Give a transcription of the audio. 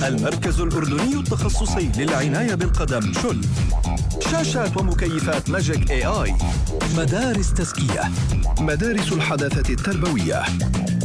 المركز الأردني التخصصي للعناية بالقدم شل. شاشات ومكيفات ماجيك AI. مدارس تزكية، مدارس الحداثة التربوية.